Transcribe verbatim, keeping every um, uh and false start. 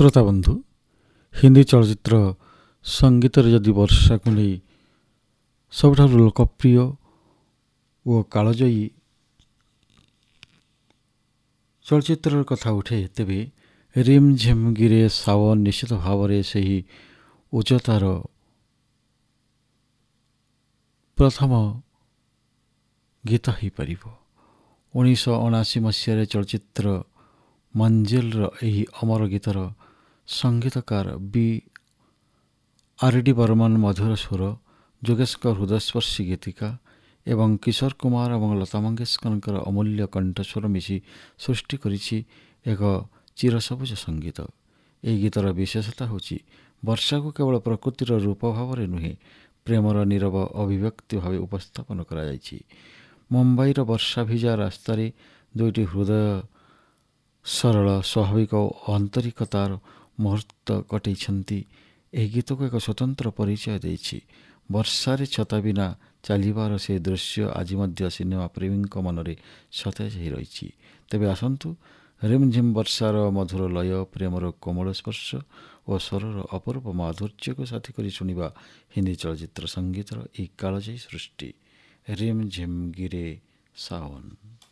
श्रोता बंधु हिंदी चलचित्र संगीत जदि वर्षा को नहीं सबुठ लोकप्रिय और कालजयी चलचित्र कथा उठे तेबे रिम झिम गिरे सावन निश्चित भाव में से ही उच्चतार प्रथम गीत हो पार। उन्नीस अणाशी मसीह चलचित्र मंजिल रही अमर गीतर संगीतकार बी आर डी बर्मन मधुर स्वर जोगेशकर हृदयस्पर्शी गीतिका एवं किशोर कुमार और लता मंगेशकर अमूल्य कंठस्वर मिसी सृष्टि करिछि एक चिरसबुज संगीत। यह गीतर विशेषता होछि वर्षा को केवल प्रकृतिर रूप भाव में नुहे प्रेमर नीरव अभिव्यक्ति भाव उपस्थापन करा जाइछि। मुंबईर वर्षा भिजा रास्तार दुईटी हृदय सरल स्वाभाविक और आंतरिकतार मुहूर्त कटैछन्ति। एह गीत को एक स्वतंत्र परिचय देछि। वर्षारे छता बिना चलिबार से दृश्य आज मध्य सिनेमा प्रेमी मनरे सतेज हो रही। तेबे आसंतु रिमझिम वर्षार मधुर लय प्रेमर कोमल स्पर्श और स्वरर अपूर्व माधुर्य को साथी करी शुणिबा हिंदी चलचित्र संगीतर एक कालजयी सृष्टि रिमझिम गिरे सावन।